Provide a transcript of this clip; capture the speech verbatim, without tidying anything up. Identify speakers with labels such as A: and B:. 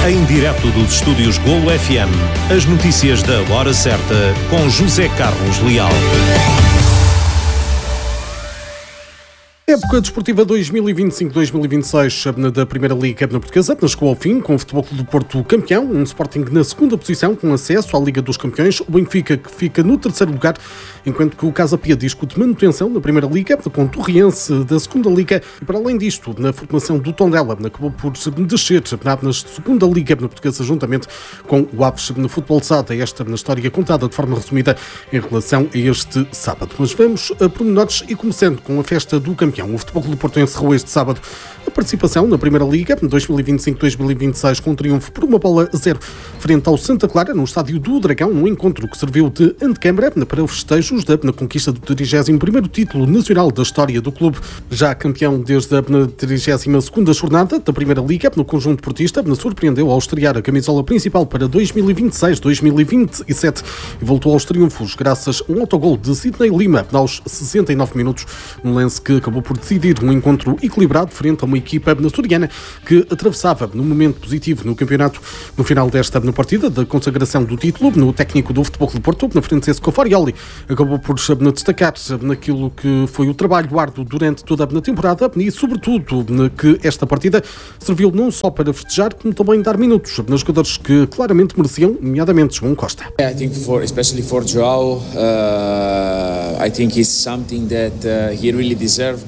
A: Em direto dos estúdios Golo F M, as notícias da hora certa com José Carlos Leal.
B: Época desportiva dois mil e vinte e cinco dois mil e vinte e seis da Primeira Liga Portuguesa chegou ao fim, com o Futebol Clube do Porto campeão, um Sporting na segunda posição, com acesso à Liga dos Campeões, o Benfica que fica no terceiro lugar, enquanto que o Casa Pia discute manutenção na Primeira Liga, com o Torriense da segunda Liga, e para além disto, na formação do Tondela, acabou por descer na segunda Liga Portuguesa, juntamente com o Aves no Futebol Sada, esta na história contada de forma resumida em relação a este sábado. Mas vamos a pormenores e começando com a festa do campeão. O Futebol Clube do Porto encerrou este sábado a participação na Primeira Liga dois mil e vinte e cinco dois mil e vinte e seis com um triunfo por uma bola a zero frente ao Santa Clara no estádio do Dragão, um encontro que serviu de antecâmara para os festejos da na conquista do trigésimo primeiro título nacional da história do clube. Já campeão desde a trigésima segunda jornada da Primeira Liga, no conjunto portista, surpreendeu ao estrear a camisola principal para dois mil e vinte e seis dois mil e vinte e sete e voltou aos triunfos graças a um autogol de Sidney Lima aos sessenta e nove minutos, um lance que acabou por decidir um encontro equilibrado frente a uma equipa açoriana que atravessava num momento positivo no campeonato. No final desta na partida da consagração do título, no técnico do Futebol Clube do Porto, na frente de Farioli, acabou por destacar naquilo que foi o trabalho árduo durante toda a temporada e, sobretudo, que esta partida serviu não só para festejar, como também dar minutos nos jogadores que claramente mereciam, nomeadamente João Costa.
C: I think for especially for João, uh, I think it's something that uh, he really deserves.